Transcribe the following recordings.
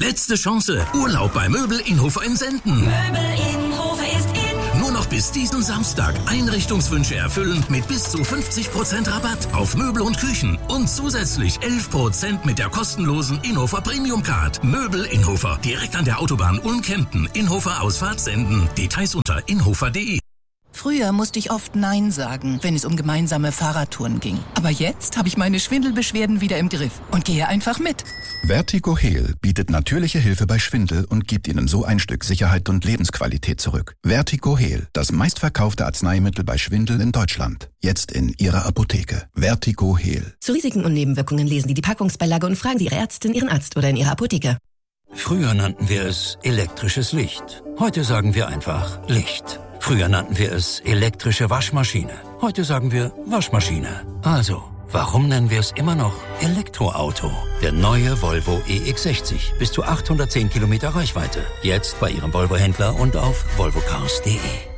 Letzte Chance. Urlaub bei Möbel Inhofer in Senden. Möbel Inhofer ist in. Nur noch bis diesen Samstag Einrichtungswünsche erfüllen mit bis zu 50% Rabatt auf Möbel und Küchen und zusätzlich 11% mit der kostenlosen Inhofer Premium Card. Möbel Inhofer, direkt an der Autobahn Ulm-Kempten. Inhofer Ausfahrt Senden. Details unter inhofer.de. Früher musste ich oft Nein sagen, wenn es um gemeinsame Fahrradtouren ging. Aber jetzt habe ich meine Schwindelbeschwerden wieder im Griff und gehe einfach mit. Vertigo Heal bietet natürliche Hilfe bei Schwindel und gibt Ihnen so ein Stück Sicherheit und Lebensqualität zurück. Vertigo Heal, das meistverkaufte Arzneimittel bei Schwindel in Deutschland. Jetzt in Ihrer Apotheke. Vertigo Heal. Zu Risiken und Nebenwirkungen lesen Sie die Packungsbeilage und fragen Sie Ihre Ärztin, Ihren Arzt oder in Ihrer Apotheke. Früher nannten wir es elektrisches Licht. Heute sagen wir einfach Licht. Früher nannten wir es elektrische Waschmaschine. Heute sagen wir Waschmaschine. Also, warum nennen wir es immer noch Elektroauto? Der neue Volvo EX60. Bis zu 810 Kilometer Reichweite. Jetzt bei Ihrem Volvo-Händler und auf volvocars.de.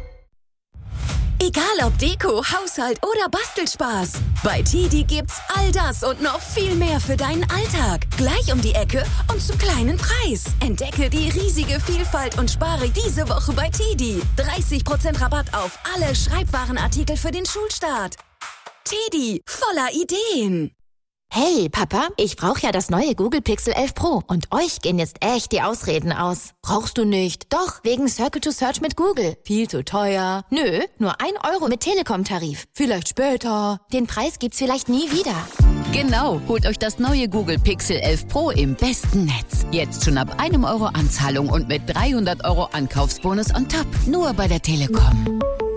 Egal ob Deko, Haushalt oder Bastelspaß. Bei TIDI gibt's all das und noch viel mehr für deinen Alltag. Gleich um die Ecke und zum kleinen Preis. Entdecke die riesige Vielfalt und spare diese Woche bei TIDI. 30% Rabatt auf alle Schreibwarenartikel für den Schulstart. TIDI, voller Ideen. Hey, Papa, ich brauche ja das neue Google Pixel 11 Pro und euch gehen jetzt echt die Ausreden aus. Brauchst du nicht? Doch, wegen Circle to Search mit Google. Viel zu teuer. Nö, nur 1 Euro mit Telekom-Tarif. Vielleicht später. Den Preis gibt's vielleicht nie wieder. Genau, holt euch das neue Google Pixel 11 Pro im besten Netz. Jetzt schon ab 1 Euro Anzahlung und mit 300 Euro Ankaufsbonus on top. Nur bei der Telekom.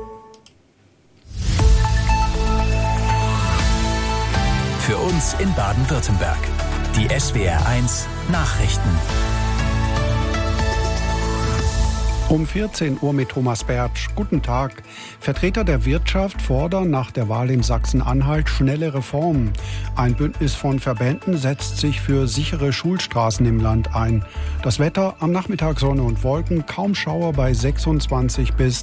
Für uns in Baden-Württemberg. Die SWR1 Nachrichten. Um 14 Uhr mit Thomas Bertsch. Guten Tag. Vertreter der Wirtschaft fordern nach der Wahl in Sachsen-Anhalt schnelle Reformen. Ein Bündnis von Verbänden setzt sich für sichere Schulstraßen im Land ein. Das Wetter: am Nachmittag Sonne und Wolken, kaum Schauer bei 26 bis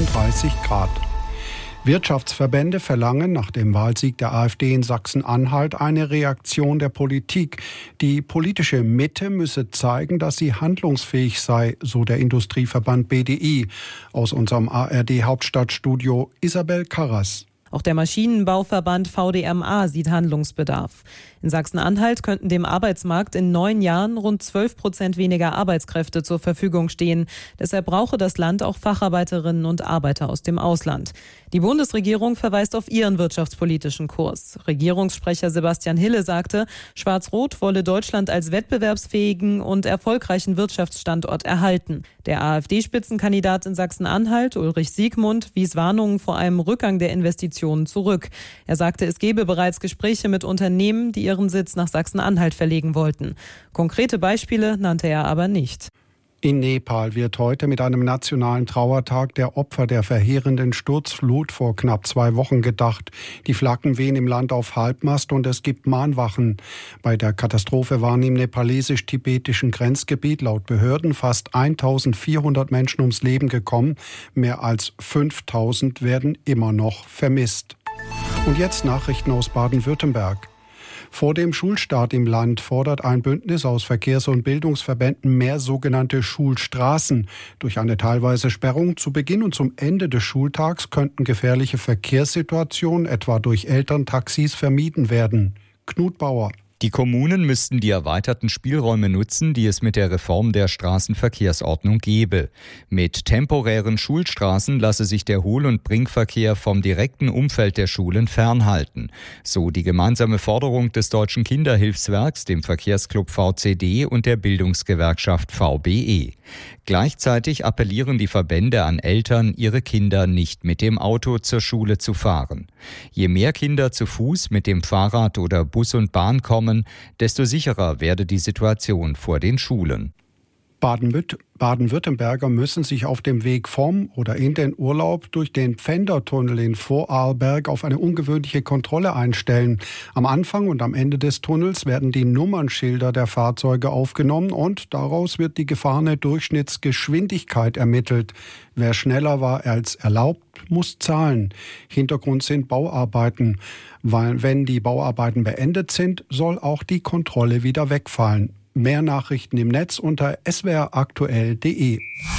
33 Grad. Wirtschaftsverbände verlangen nach dem Wahlsieg der AfD in Sachsen-Anhalt eine Reaktion der Politik. Die politische Mitte müsse zeigen, dass sie handlungsfähig sei, so der Industrieverband BDI. Aus unserem ARD-Hauptstadtstudio Isabel Karras. Auch der Maschinenbauverband VDMA sieht Handlungsbedarf. In Sachsen-Anhalt könnten dem Arbeitsmarkt in 9 Jahren rund 12% weniger Arbeitskräfte zur Verfügung stehen. Deshalb brauche das Land auch Facharbeiterinnen und Arbeiter aus dem Ausland. Die Bundesregierung verweist auf ihren wirtschaftspolitischen Kurs. Regierungssprecher Sebastian Hille sagte, Schwarz-Rot wolle Deutschland als wettbewerbsfähigen und erfolgreichen Wirtschaftsstandort erhalten. Der AfD-Spitzenkandidat in Sachsen-Anhalt, Ulrich Siegmund, wies Warnungen vor einem Rückgang der Investitionen zurück. Er sagte, es gebe bereits Gespräche mit Unternehmen, die ihren Sitz nach Sachsen-Anhalt verlegen wollten. Konkrete Beispiele nannte er aber nicht. In Nepal wird heute mit einem nationalen Trauertag der Opfer der verheerenden Sturzflut vor knapp 2 Wochen gedacht. Die Flaggen wehen im Land auf Halbmast und es gibt Mahnwachen. Bei der Katastrophe waren im nepalesisch-tibetischen Grenzgebiet laut Behörden fast 1400 Menschen ums Leben gekommen. Mehr als 5000 werden immer noch vermisst. Und jetzt Nachrichten aus Baden-Württemberg. Vor dem Schulstart im Land fordert ein Bündnis aus Verkehrs- und Bildungsverbänden mehr sogenannte Schulstraßen. Durch eine teilweise Sperrung zu Beginn und zum Ende des Schultags könnten gefährliche Verkehrssituationen, etwa durch Elterntaxis, vermieden werden. Knut Bauer. Die Kommunen müssten die erweiterten Spielräume nutzen, die es mit der Reform der Straßenverkehrsordnung gebe. Mit temporären Schulstraßen lasse sich der Hohl- und Bringverkehr vom direkten Umfeld der Schulen fernhalten. So die gemeinsame Forderung des Deutschen Kinderhilfswerks, dem Verkehrsclub VCD und der Bildungsgewerkschaft VBE. Gleichzeitig appellieren die Verbände an Eltern, ihre Kinder nicht mit dem Auto zur Schule zu fahren. Je mehr Kinder zu Fuß, mit dem Fahrrad oder Bus und Bahn kommen, desto sicherer werde die Situation vor den Schulen. Baden-Württemberger müssen sich auf dem Weg vom oder in den Urlaub durch den Pfändertunnel in Vorarlberg auf eine ungewöhnliche Kontrolle einstellen. Am Anfang und am Ende des Tunnels werden die Nummernschilder der Fahrzeuge aufgenommen und daraus wird die gefahrene Durchschnittsgeschwindigkeit ermittelt. Wer schneller war als erlaubt, muss zahlen. Hintergrund sind Bauarbeiten. Weil wenn die Bauarbeiten beendet sind, soll auch die Kontrolle wieder wegfallen. Mehr Nachrichten im Netz unter swraktuell.de.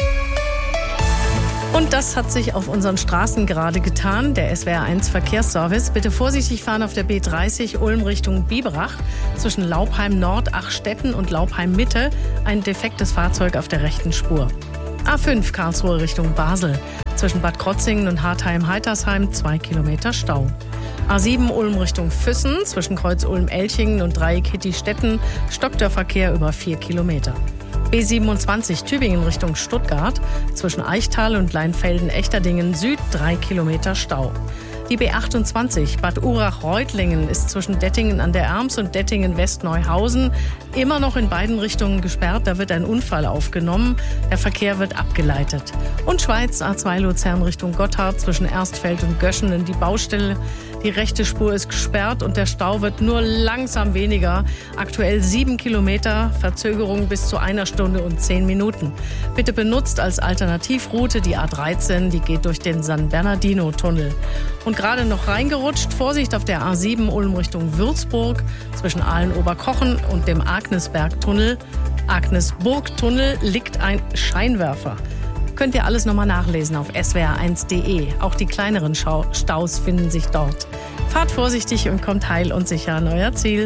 Und das hat sich auf unseren Straßen gerade getan. Der SWR1 Verkehrsservice. Bitte vorsichtig fahren auf der B30 Ulm Richtung Biberach. Zwischen Laubheim Nord, Achstetten und Laubheim Mitte ein defektes Fahrzeug auf der rechten Spur. A5 Karlsruhe Richtung Basel. Zwischen Bad Krotzingen und Hartheim-Heitersheim 2 Kilometer Stau. A7 Ulm Richtung Füssen. Zwischen Kreuz Ulm-Elchingen und Dreieck Hitti-Stetten stockt der Verkehr über 4 Kilometer. B27 Tübingen Richtung Stuttgart. Zwischen Eichtal und Leinfelden-Echterdingen Süd 3 Kilometer Stau. Die B28 Bad Urach-Reutlingen ist zwischen Dettingen an der Erms und Dettingen-West-Neuhausen immer noch in beiden Richtungen gesperrt. Da wird ein Unfall aufgenommen. Der Verkehr wird abgeleitet. Und Schweiz A2 Luzern Richtung Gotthard zwischen Erstfeld und Göschenen die Baustelle. Die rechte Spur ist gesperrt und der Stau wird nur langsam weniger. Aktuell 7 Kilometer, Verzögerung bis zu 1 Stunde und 10 Minuten. Bitte benutzt als Alternativroute die A13, die geht durch den San Bernardino-Tunnel. Und gerade noch reingerutscht, Vorsicht auf der A7 Ulm Richtung Würzburg zwischen Aalen-Oberkochen und dem Agnesberg-Tunnel. Agnesburg-Tunnel liegt ein Scheinwerfer. Könnt ihr alles nochmal nachlesen auf swr1.de. Auch die kleineren Staus finden sich dort. Fahrt vorsichtig und kommt heil und sicher an euer Ziel.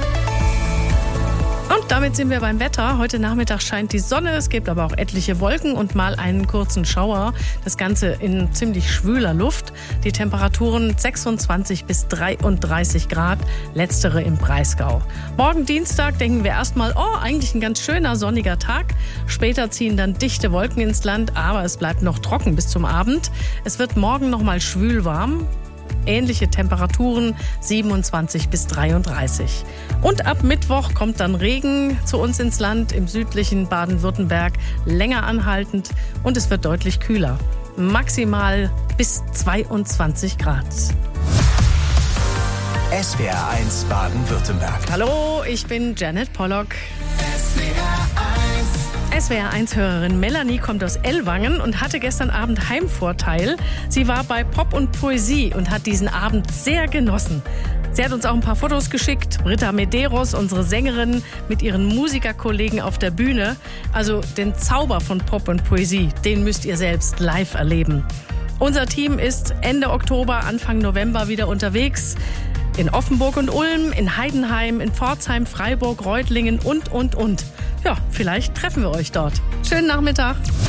Und damit sind wir beim Wetter. Heute Nachmittag scheint die Sonne, es gibt aber auch etliche Wolken und mal einen kurzen Schauer. Das Ganze in ziemlich schwüler Luft. Die Temperaturen 26 bis 33 Grad, letztere im Breisgau. Morgen Dienstag denken wir erstmal, eigentlich ein ganz schöner sonniger Tag. Später ziehen dann dichte Wolken ins Land, aber es bleibt noch trocken bis zum Abend. Es wird morgen noch mal schwül warm. Ähnliche Temperaturen 27 bis 33. Und ab Mittwoch kommt dann Regen zu uns ins Land, im südlichen Baden-Württemberg länger anhaltend und es wird deutlich kühler. Maximal bis 22 Grad. SWR1 Baden-Württemberg. Hallo, ich bin Janet Pollock. SWR1-Hörerin Melanie kommt aus Ellwangen und hatte gestern Abend Heimvorteil. Sie war bei Pop und Poesie und hat diesen Abend sehr genossen. Sie hat uns auch ein paar Fotos geschickt. Britta Medeiros, unsere Sängerin, mit ihren Musikerkollegen auf der Bühne. Also den Zauber von Pop und Poesie, den müsst ihr selbst live erleben. Unser Team ist Ende Oktober, Anfang November wieder unterwegs. In Offenburg und Ulm, in Heidenheim, in Pforzheim, Freiburg, Reutlingen und. Ja, vielleicht treffen wir euch dort. Schönen Nachmittag.